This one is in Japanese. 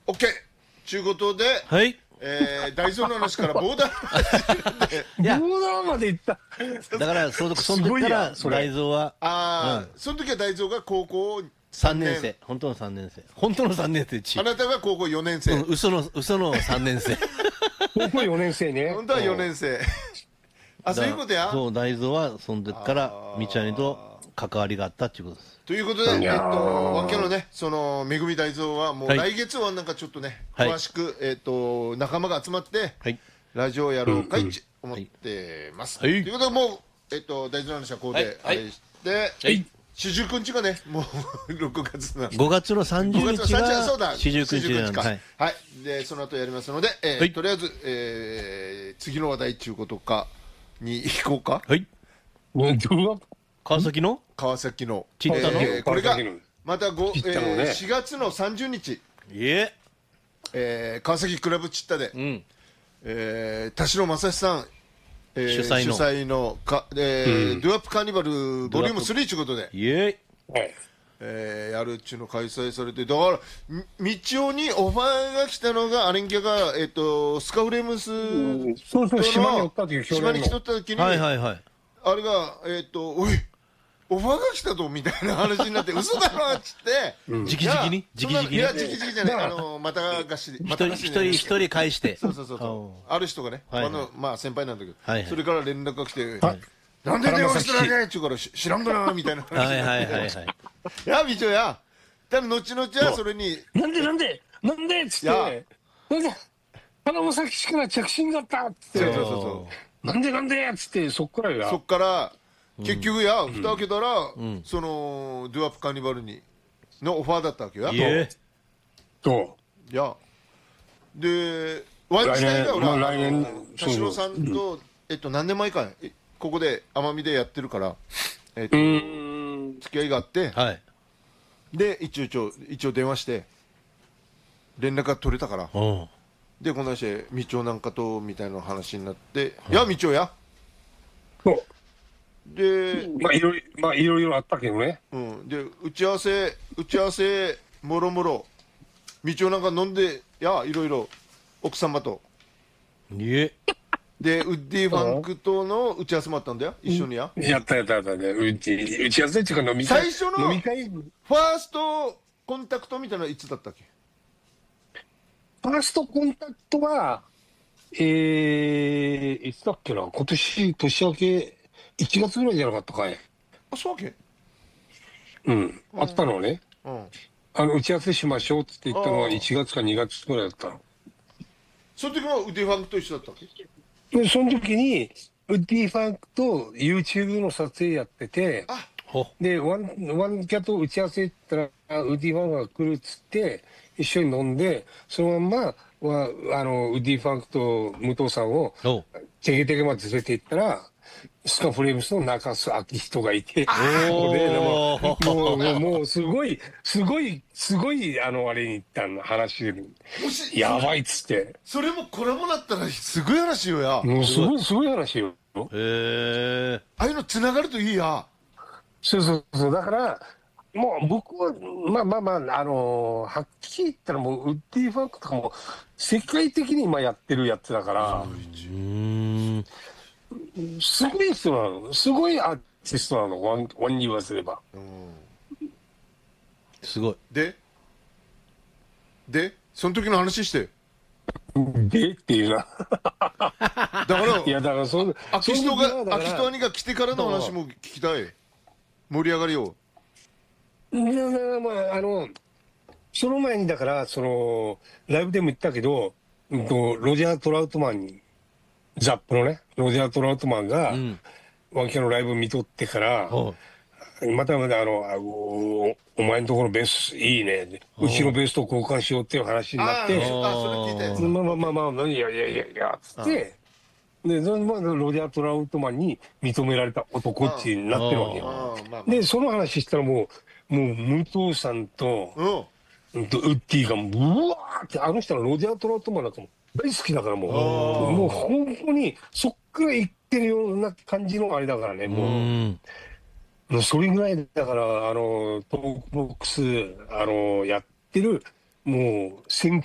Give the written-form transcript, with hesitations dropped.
オッケーちゅうことで、 はい。 大蔵の話からボーダーいや、 ボーダーまで行った。 だからその時から大蔵は、 その時は大蔵が高校 3年生、本当の3年生、本当の3年生、 あなたが高校4年生、 嘘の3年生、 高校4年生ね。 本当は4年生。あ、そういうことや。 そう、大蔵はその時からみちゃんと関わりがあったっていうことです。 ということで、わけのね、そのめぐみ大蔵はもう来月はなんかちょっとね、詳しく仲間が集まってラジオやろうかいって思ってます。ということでもう大蔵の話はここであれして、四十九日がね、もう6月の 5月の30日が四十九日なんで、 はい。でその後やりますので、とりあえず次の話題っていうことかに行こうか。 はい。川崎のちったのこれがまた 4 月の30日川崎クラブちったで田代正史さん主催のドゥアップカーニバルボリューム3ということでやるっちゅうの開催されて、だからみちおにオファーが来たのがアレンギャがスカフレームス島に来とった時にあれがおいオファーが来たぞみたいな話になって嘘だろっつって直々にいや直々じゃないまた貸し一人返してそうある人がねまあ先輩なんだけどそれから連絡が来てなんで電話したらねっちゅうから知らんがなみたいな話いやみちおやただ後々はそれになんでっつって花も先しから着信があったっつってなんでっつってそっから結局蓋開けたらそのドゥアップカーニバルにのオファーだったわけよ。でワンチタイが来年田代さんと何年前かここで奄美でやってるから付き合いがあってで一応電話して連絡が取れたからでこの話でみちおなんかとみたいな話になっていやみちおやでまあいろいろあったけどね。 で打ち合わせもろもろみちおなんか飲んでいろいろ奥様とでウッディファンクとの打ち合わせもあったんだよ一緒にやったね打ち合わせっていうか飲み会最初のファーストコンタクトみたいなのはいつだったっけ。 ファーストコンタクトはいつだっけな、今年明け1月ぐらいじゃなかったかい。 そうわけあったのね。打ち合わせしましょうって言ったのは1月か2月ぐらいだったの。 その時もウッディファンクと一緒だったっけ。 でその時にウッディファンクと YouTube の撮影やっててでワンキャット打ち合わせって言ったらウッディファンクが来るっつって一緒に飲んでそのまんまウッディファンクと武藤さんをテケまで連れて行ったらスカフレームスの中洲明人がいてもうすごいあれに行ったの話やばいっつってそれもコラボだったらすごい話よやもうすごい話よああいうのつながるといいやそうだからもう僕ははっきり言ったらもうウッディファンクとかも世界的に今やってるやつだからすごい人なのすごいアーティストなのワンに言わせればすごいでその時の話してでっていうなだからいやだから秋人兄が来てからの話も聞きたい盛り上がりをその前にだからライブでも言ったけどロジャー・トラウトマンにザップのねロジャー・トラウトマンがワンキャのライブ見とってからまたお前のところベースいいねうちのベースと交換しようっていう話になっていやつってでロジャー・トラウトマンに認められた男ってなってるわけよでその話したらもう武藤さんとウッディがうわーってあの人のロジャー・トラウトマンなんかも大好きだからもう本当にそっから言ってるような感じのあれだからねもうそれぐらいだからトークボックスやってるもう先